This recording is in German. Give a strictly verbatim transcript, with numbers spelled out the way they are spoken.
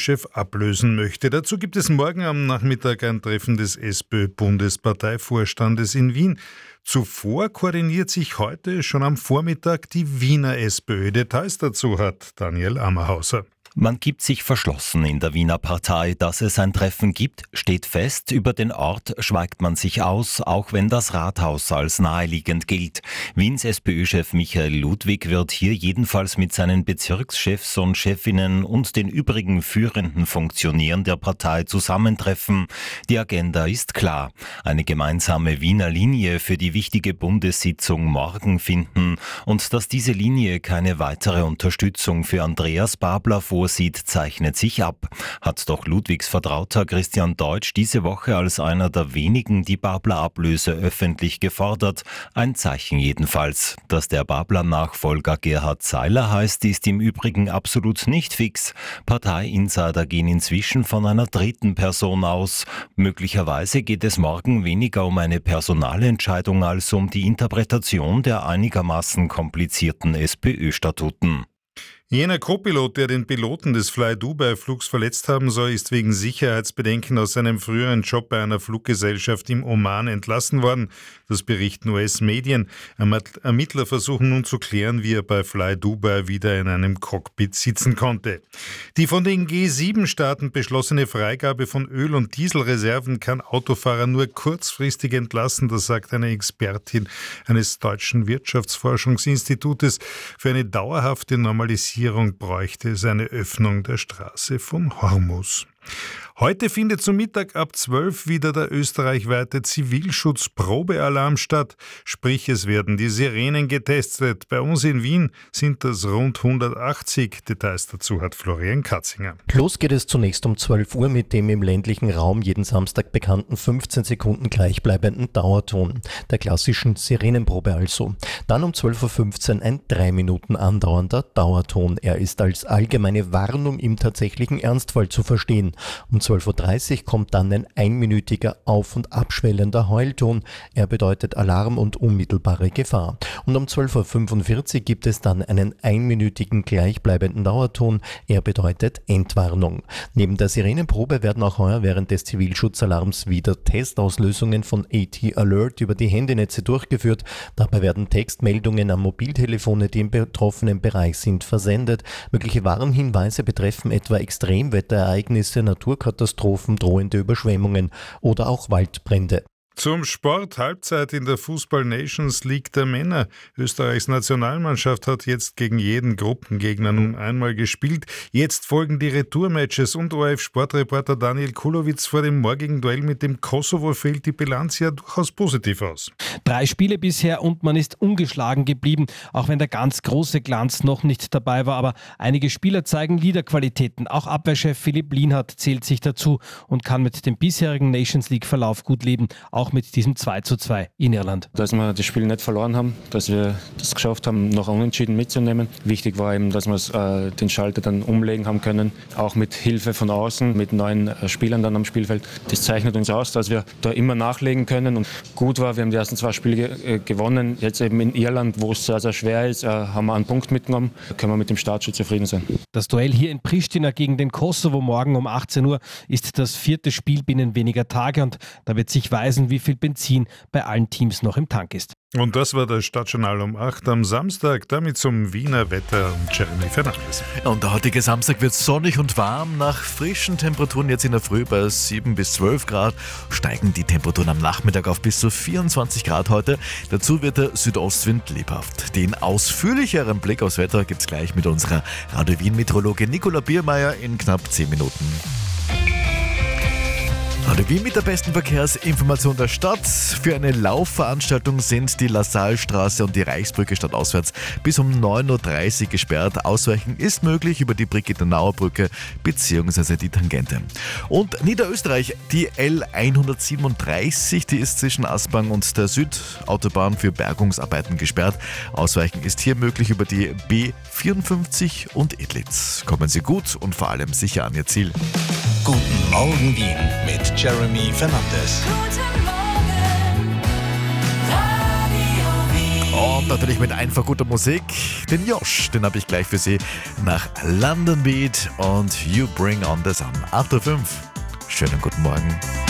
SPÖ-Chef ablösen möchte. Dazu gibt es morgen am Nachmittag ein Treffen des SPÖ-Bundesparteivorstandes in Wien. Zuvor koordiniert sich heute schon am Vormittag die Wiener SPÖ. Details dazu hat Daniel Ammerhauser. Man gibt sich verschlossen in der Wiener Partei. Dass es ein Treffen gibt, steht fest. Über den Ort schweigt man sich aus, auch wenn das Rathaus als naheliegend gilt. Wiens SPÖ-Chef Michael Ludwig wird hier jedenfalls mit seinen Bezirkschefs und Chefinnen und den übrigen führenden Funktionären der Partei zusammentreffen. Die Agenda ist klar. Eine gemeinsame Wiener Linie für die wichtige Bundessitzung morgen finden. Und dass diese Linie keine weitere Unterstützung für Andreas Babler vorsieht, zeichnet sich ab. Hat doch Ludwigs Vertrauter Christian Deutsch diese Woche als einer der wenigen die Babler-Ablöse öffentlich gefordert. Ein Zeichen jedenfalls. Dass der Babler-Nachfolger Gerhard Seiler heißt, ist im Übrigen absolut nicht fix. Partei-Insider gehen inzwischen von einer dritten Person aus. Möglicherweise geht es morgen weniger um eine Personalentscheidung als um die Interpretation der einigermaßen komplizierten SPÖ-Statuten. Jener Co-Pilot, der den Piloten des Fly-Dubai-Flugs verletzt haben soll, ist wegen Sicherheitsbedenken aus seinem früheren Job bei einer Fluggesellschaft im Oman entlassen worden. Das berichten U S-Medien. Ermittler versuchen nun zu klären, wie er bei Fly-Dubai wieder in einem Cockpit sitzen konnte. Die von den G sieben Staaten beschlossene Freigabe von Öl- und Dieselreserven kann Autofahrer nur kurzfristig entlassen, das sagt eine Expertin eines deutschen Wirtschaftsforschungsinstitutes. Für eine dauerhafte Normalisierung bräuchte es eine Öffnung der Straße von Hormuz. Heute findet zum Mittag ab zwölf wieder der österreichweite Zivilschutz-Probealarm statt. Sprich, es werden die Sirenen getestet. Bei uns in Wien sind das rund hundertachtzig. Details dazu hat Florian Katzinger. Los geht es zunächst um zwölf Uhr mit dem im ländlichen Raum jeden Samstag bekannten fünfzehn Sekunden gleichbleibenden Dauerton. Der klassischen Sirenenprobe also. Dann um zwölf Uhr fünfzehn ein drei Minuten andauernder Dauerton. Er ist als allgemeine Warnung im tatsächlichen Ernstfall zu verstehen. Um zwölf Uhr dreißig kommt dann ein einminütiger auf- und abschwellender Heulton. Er bedeutet Alarm und unmittelbare Gefahr. Und um zwölf Uhr fünfundvierzig gibt es dann einen einminütigen gleichbleibenden Dauerton. Er bedeutet Entwarnung. Neben der Sirenenprobe werden auch heuer während des Zivilschutzalarms wieder Testauslösungen von A T Alert über die Handynetze durchgeführt. Dabei werden Textmeldungen an Mobiltelefone, die im betroffenen Bereich sind, versendet. Mögliche Warnhinweise betreffen etwa Extremwetterereignisse, Naturkatastrophen, drohende Überschwemmungen oder auch Waldbrände. Zum Sport, Halbzeit in der Fußball-Nations League der Männer. Österreichs Nationalmannschaft hat jetzt gegen jeden Gruppengegner nun einmal gespielt. Jetzt folgen die Retourmatches und O R F-Sportreporter Daniel Kulowitz vor dem morgigen Duell mit dem Kosovo fällt die Bilanz ja durchaus positiv aus. Drei Spiele bisher und man ist ungeschlagen geblieben, auch wenn der ganz große Glanz noch nicht dabei war. Aber einige Spieler zeigen Leaderqualitäten. Auch Abwehrchef Philipp Lienhardt zählt sich dazu und kann mit dem bisherigen Nations League-Verlauf gut leben. Auch mit diesem zwei zu zwei in Irland. Dass wir das Spiel nicht verloren haben, dass wir das geschafft haben, noch unentschieden mitzunehmen. Wichtig war eben, dass wir äh, den Schalter dann umlegen haben können, auch mit Hilfe von außen, mit neuen äh, Spielern dann am Spielfeld. Das zeichnet uns aus, dass wir da immer nachlegen können und gut war, wir haben die ersten zwei Spiele ge- äh, gewonnen. Jetzt eben in Irland, wo es sehr, sehr schwer ist, äh, haben wir einen Punkt mitgenommen, da können wir mit dem Start schon zufrieden sein. Das Duell hier in Pristina gegen den Kosovo morgen um achtzehn Uhr ist das vierte Spiel binnen weniger Tage und da wird sich weisen, wie viel Benzin bei allen Teams noch im Tank ist. Und das war das Stadtjournal um acht am Samstag, damit zum Wiener Wetter und Jeremy Fernandes. Und der heutige Samstag wird sonnig und warm. Nach frischen Temperaturen jetzt in der Früh bei sieben bis zwölf Grad steigen die Temperaturen am Nachmittag auf bis zu vierundzwanzig Grad heute. Dazu wird der Südostwind lebhaft. Den ausführlicheren Blick aufs Wetter gibt es gleich mit unserer Radio Wien-Meteorologin Nicola Biermeier in knapp zehn Minuten. Radio Wien mit der besten Verkehrsinformation der Stadt. Für eine Laufveranstaltung sind die LaSalle-Straße und die Reichsbrücke stadtauswärts bis um neun Uhr dreißig gesperrt. Ausweichen ist möglich über die Brigitte-Nauer Brücke bzw. die Tangente. Und Niederösterreich, die L hundertsiebenunddreißig, die ist zwischen Aspang und der Südautobahn für Bergungsarbeiten gesperrt. Ausweichen ist hier möglich über die B vierundfünfzig und Edlitz. Kommen Sie gut und vor allem sicher an Ihr Ziel. Guten Morgen Wien mit Jeremy Fernandes. Guten Morgen, Radio Wien. Oh, Und natürlich mit einfach guter Musik. Den Josh, den habe ich gleich für Sie nach London Beat und You Bring On The Sun. acht Uhr fünf. Schönen guten Morgen.